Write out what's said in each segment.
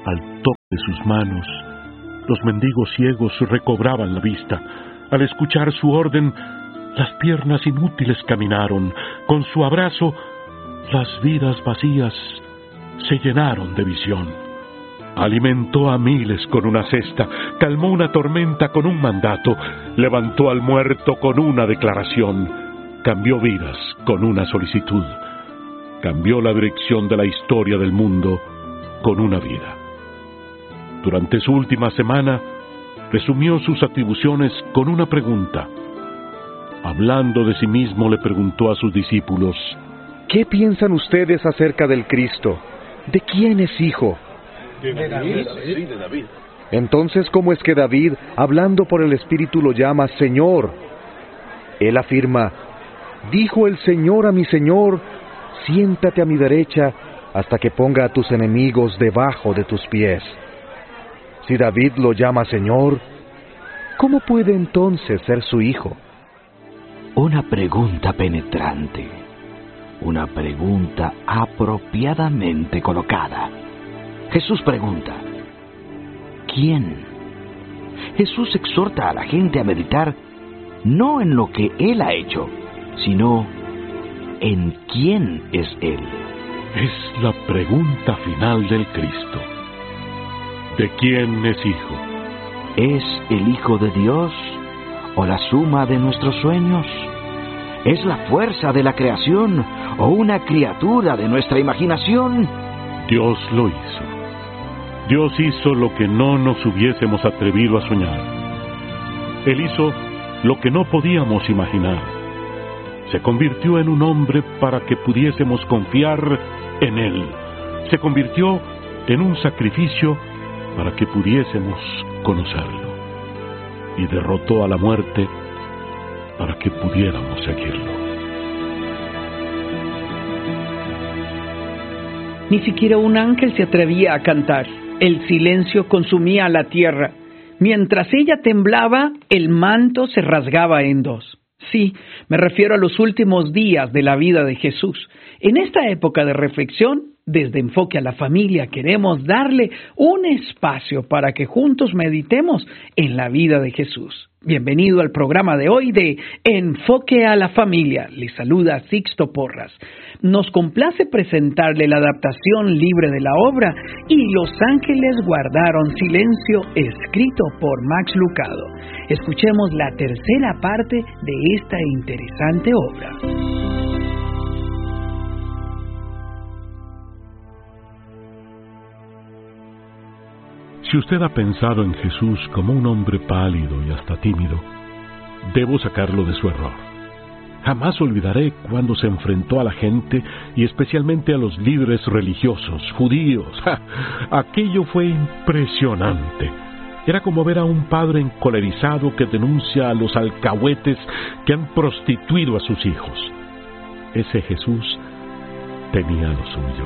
Al toque de sus manos, los mendigos ciegos recobraban la vista. Al escuchar su orden, las piernas inútiles caminaron. Con su abrazo, las vidas vacías se llenaron de visión. Alimentó a miles con una cesta, calmó una tormenta con un mandato, levantó al muerto con una declaración, cambió vidas con una solicitud, cambió la dirección de la historia del mundo con una vida. Durante su última semana, resumió sus atribuciones con una pregunta. Hablando de sí mismo, le preguntó a sus discípulos: ¿qué piensan ustedes acerca del Cristo? ¿De quién es hijo? De David. Entonces, ¿cómo es que David, hablando por el Espíritu, lo llama Señor? Él afirma: dijo el Señor a mi Señor, siéntate a mi derecha hasta que ponga a tus enemigos debajo de tus pies. Si David lo llama Señor, ¿cómo puede entonces ser su hijo? Una pregunta penetrante, una pregunta apropiadamente colocada. Jesús pregunta: ¿quién? Jesús exhorta a la gente a meditar no en lo que Él ha hecho, sino en quién es Él. Es la pregunta final del Cristo. ¿De quién es hijo? ¿Es el Hijo de Dios o la suma de nuestros sueños? ¿Es la fuerza de la creación o una criatura de nuestra imaginación? Dios lo hizo. Dios hizo lo que no nos hubiésemos atrevido a soñar. Él hizo lo que no podíamos imaginar. Se convirtió en un hombre para que pudiésemos confiar en Él. Se convirtió en un sacrificio para que pudiésemos conocerlo. Y derrotó a la muerte para que pudiéramos seguirlo. Ni siquiera un ángel se atrevía a cantar. El silencio consumía la tierra. Mientras ella temblaba, el manto se rasgaba en dos. Sí, me refiero a los últimos días de la vida de Jesús. En esta época de reflexión, desde Enfoque a la Familia, queremos darle un espacio para que juntos meditemos en la vida de Jesús. Bienvenido al programa de hoy de Enfoque a la Familia. Les saluda Sixto Porras. Nos complace presentarle la adaptación libre de la obra Y los ángeles guardaron silencio, escrito por Max Lucado. Escuchemos la tercera parte de esta interesante obra. Si usted ha pensado en Jesús como un hombre pálido y hasta tímido, debo sacarlo de su error. Jamás olvidaré cuando se enfrentó a la gente y especialmente a los líderes religiosos, judíos. ¡Ja! Aquello fue impresionante. Era como ver a un padre encolerizado que denuncia a los alcahuetes que han prostituido a sus hijos. Ese Jesús tenía lo suyo.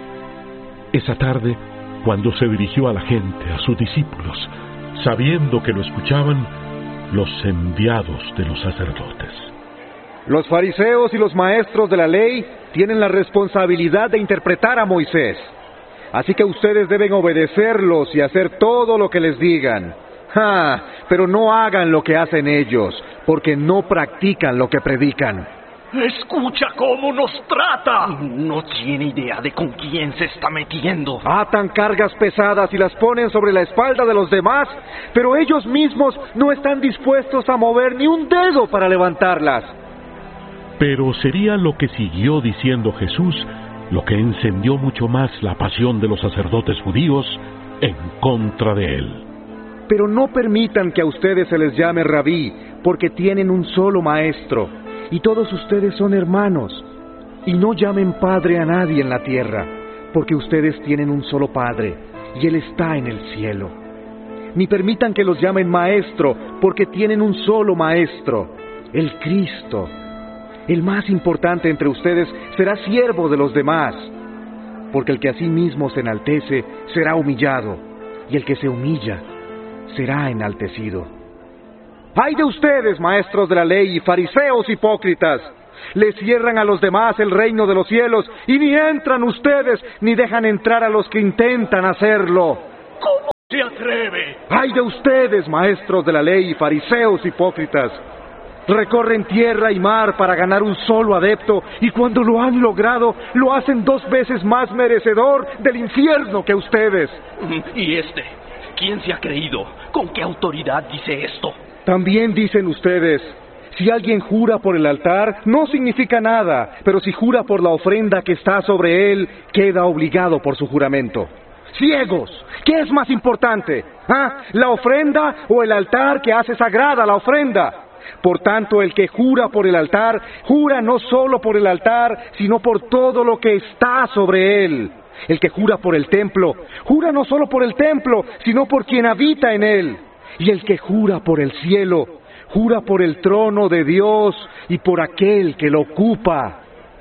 Esa tarde, cuando se dirigió a la gente, a sus discípulos, sabiendo que lo escuchaban, los enviados de los sacerdotes. Los fariseos y los maestros de la ley tienen la responsabilidad de interpretar a Moisés. Así que ustedes deben obedecerlos y hacer todo lo que les digan. Pero no hagan lo que hacen ellos, porque no practican lo que predican. ¡Escucha cómo nos trata! No tiene idea de con quién se está metiendo. Atan cargas pesadas y las ponen sobre la espalda de los demás, pero ellos mismos no están dispuestos a mover ni un dedo para levantarlas. Pero sería lo que siguió diciendo Jesús lo que encendió mucho más la pasión de los sacerdotes judíos en contra de él. Pero no permitan que a ustedes se les llame rabí, porque tienen un solo maestro, y todos ustedes son hermanos. Y no llamen padre a nadie en la tierra, porque ustedes tienen un solo Padre, y Él está en el cielo. Ni permitan que los llamen maestro, porque tienen un solo maestro, el Cristo. El más importante entre ustedes será siervo de los demás, porque el que a sí mismo se enaltece será humillado, y el que se humilla será enaltecido. ¡Ay de ustedes, maestros de la ley y fariseos hipócritas! Les cierran a los demás el reino de los cielos, y ni entran ustedes, ni dejan entrar a los que intentan hacerlo. se atreve? ¡Ay de ustedes, maestros de la ley y fariseos hipócritas! Recorren tierra y mar para ganar un solo adepto, y cuando lo han logrado, lo hacen 2 veces más merecedor del infierno que ustedes. ¿Y quién se ha creído? ¿Con qué autoridad dice esto? También dicen ustedes: si alguien jura por el altar, no significa nada, pero si jura por la ofrenda que está sobre él, queda obligado por su juramento. ¡Ciegos! ¿Qué es más importante? ¿La ofrenda o el altar que hace sagrada la ofrenda? Por tanto, el que jura por el altar, jura no solo por el altar, sino por todo lo que está sobre él. El que jura por el templo, jura no solo por el templo, sino por quien habita en él. Y el que jura por el cielo, jura por el trono de Dios y por aquel que lo ocupa.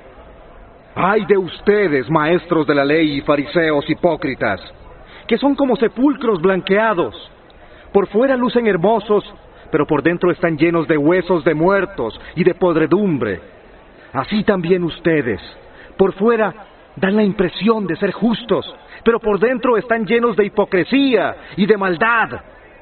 ¡Ay de ustedes, maestros de la ley y fariseos hipócritas, que son como sepulcros blanqueados! Por fuera lucen hermosos, pero por dentro están llenos de huesos de muertos y de podredumbre. Así también ustedes, por fuera dan la impresión de ser justos, pero por dentro están llenos de hipocresía y de maldad.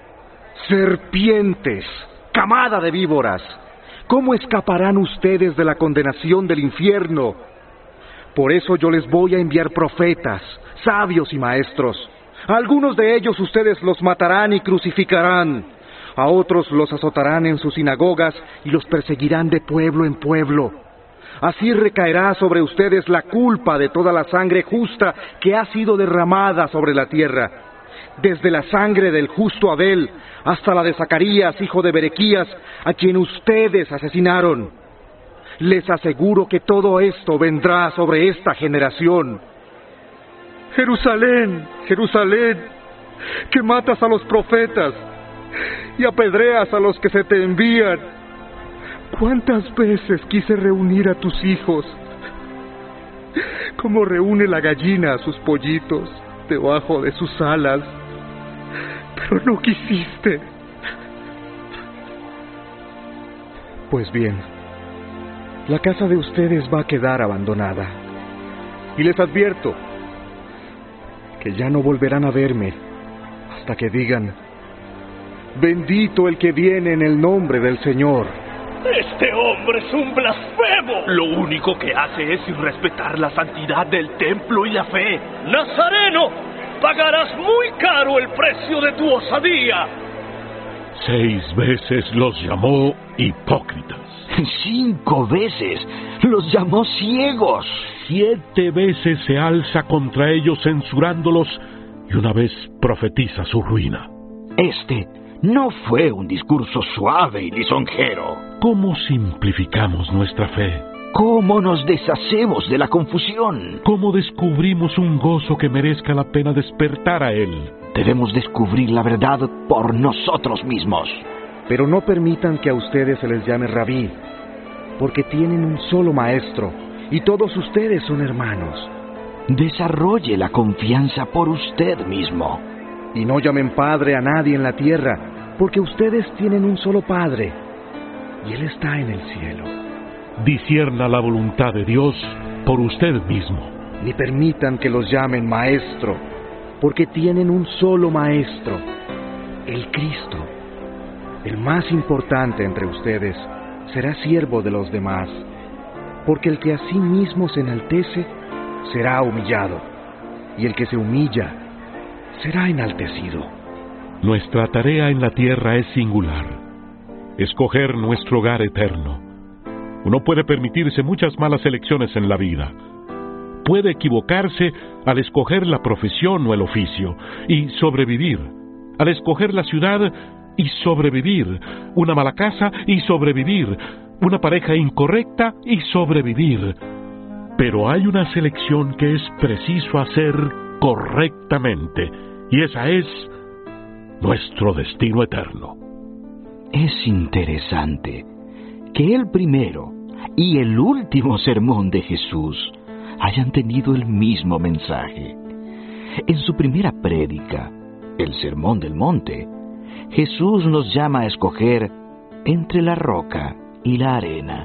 ¡Serpientes! ¡Camada de víboras! ¿Cómo escaparán ustedes de la condenación del infierno? Por eso yo les voy a enviar profetas, sabios y maestros. A algunos de ellos ustedes los matarán y crucificarán. A otros los azotarán en sus sinagogas y los perseguirán de pueblo en pueblo. Así recaerá sobre ustedes la culpa de toda la sangre justa que ha sido derramada sobre la tierra, desde la sangre del justo Abel hasta la de Zacarías, hijo de Berequías, a quien ustedes asesinaron. Les aseguro que todo esto vendrá sobre esta generación. Jerusalén, Jerusalén, que matas a los profetas y apedreas a los que se te envían. ¿Cuántas veces quise reunir a tus hijos, como reúne la gallina a sus pollitos debajo de sus alas, pero no quisiste? Pues bien, la casa de ustedes va a quedar abandonada. Y les advierto que ya no volverán a verme hasta que digan: bendito el que viene en el nombre del Señor. Este hombre es un blasfemo. Lo único que hace es irrespetar la santidad del templo y la fe. Nazareno, pagarás muy caro el precio de tu osadía. 6 veces los llamó hipócritas. 5 veces los llamó ciegos. 7 veces se alza contra ellos censurándolos y una vez profetiza su ruina. Este no fue un discurso suave y lisonjero. ¿Cómo simplificamos nuestra fe? ¿Cómo nos deshacemos de la confusión? ¿Cómo descubrimos un gozo que merezca la pena despertar a él? Debemos descubrir la verdad por nosotros mismos. Pero no permitan que a ustedes se les llame rabí, porque tienen un solo maestro, y todos ustedes son hermanos. Desarrolle la confianza por usted mismo. Y no llamen padre a nadie en la tierra, porque ustedes tienen un solo Padre, y Él está en el cielo. Discierna la voluntad de Dios por usted mismo. Ni permitan que los llamen maestro, porque tienen un solo maestro, el Cristo. El más importante entre ustedes será siervo de los demás, porque el que a sí mismo se enaltece será humillado, y el que se humilla será enaltecido. Nuestra tarea en la tierra es singular: escoger nuestro hogar eterno. Uno puede permitirse muchas malas elecciones en la vida. Puede equivocarse al escoger la profesión o el oficio y sobrevivir, al escoger la ciudad y sobrevivir, una mala casa y sobrevivir, una pareja incorrecta y sobrevivir. Pero hay una selección que es preciso hacer correctamente, y esa es nuestro destino eterno. Es interesante que el primero y el último sermón de Jesús hayan tenido el mismo mensaje. En su primera prédica, el Sermón del Monte, Jesús nos llama a escoger entre la roca y la arena,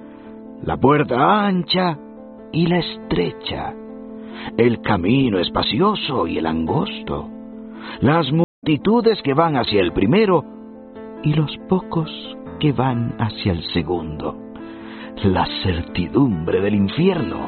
la puerta ancha y la estrecha, el camino espacioso y el angosto, las multitudes que van hacia el primero y los pocos que van hacia el segundo. La certidumbre del infierno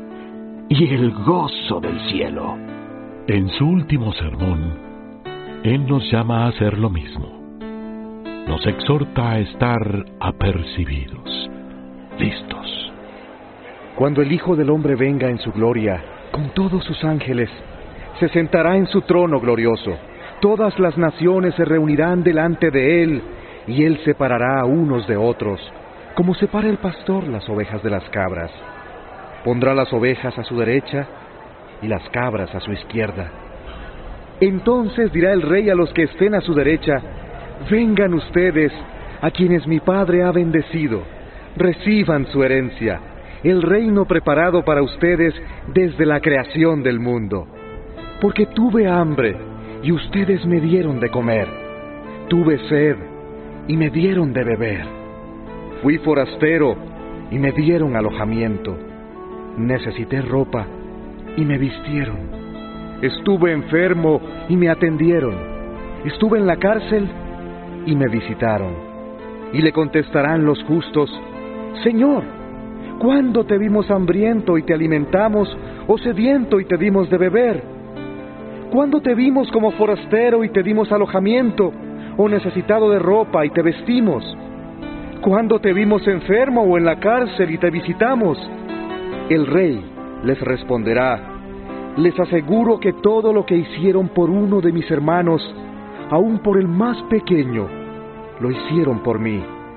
y el gozo del cielo. En su último sermón, Él nos llama a hacer lo mismo. Nos exhorta a estar apercibidos, listos. Cuando el Hijo del Hombre venga en su gloria, con todos sus ángeles, se sentará en su trono glorioso. Todas las naciones se reunirán delante de Él, y Él separará a unos de otros, como separa el pastor las ovejas de las cabras. Pondrá las ovejas a su derecha y las cabras a su izquierda. Entonces dirá el Rey a los que estén a su derecha: vengan ustedes, a quienes mi Padre ha bendecido, reciban su herencia, el reino preparado para ustedes desde la creación del mundo. Porque tuve hambre, y ustedes me dieron de comer. Tuve sed, y me dieron de beber. Fui forastero, y me dieron alojamiento. Necesité ropa, y me vistieron. Estuve enfermo, y me atendieron. Estuve en la cárcel, y me visitaron. Y le contestarán los justos: Señor, ¿cuándo te vimos hambriento y te alimentamos, o sediento y te dimos de beber? ¿Cuándo te vimos como forastero y te dimos alojamiento, o necesitado de ropa y te vestimos? ¿Cuándo te vimos enfermo o en la cárcel y te visitamos? El Rey les responderá: les aseguro que todo lo que hicieron por uno de mis hermanos, aun por el más pequeño, lo hicieron por mí.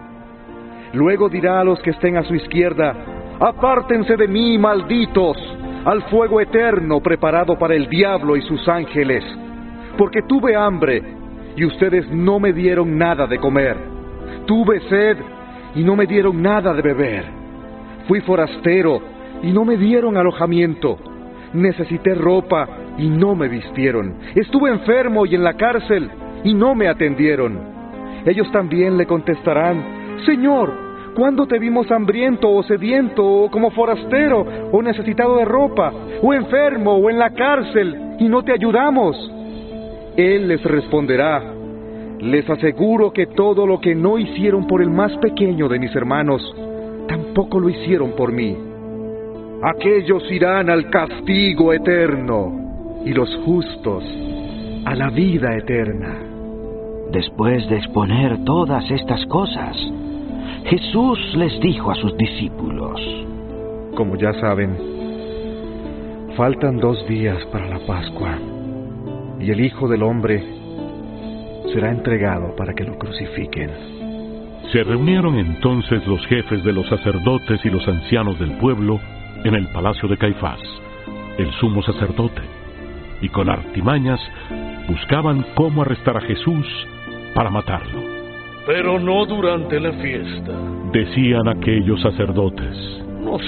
Luego dirá a los que estén a su izquierda: apártense de mí, malditos, al fuego eterno preparado para el diablo y sus ángeles, porque tuve hambre, y ustedes no me dieron nada de comer. Tuve sed, y no me dieron nada de beber. Fui forastero, y no me dieron alojamiento. Necesité ropa, y no me vistieron. Estuve enfermo y en la cárcel, y no me atendieron. Ellos también le contestarán: Señor, ¿cuándo te vimos hambriento o sediento, o como forastero, o necesitado de ropa, o enfermo, o en la cárcel, y no te ayudamos? Él les responderá: les aseguro que todo lo que no hicieron por el más pequeño de mis hermanos, tampoco lo hicieron por mí. Aquellos irán al castigo eterno, y los justos a la vida eterna. Después de exponer todas estas cosas, Jesús les dijo a sus discípulos: como ya saben, faltan 2 días para la Pascua, y el Hijo del Hombre será entregado para que lo crucifiquen. Se reunieron entonces los jefes de los sacerdotes y los ancianos del pueblo en el palacio de Caifás, el sumo sacerdote, y con artimañas buscaban cómo arrestar a Jesús para matarlo. Pero no durante la fiesta, Decían aquellos sacerdotes: no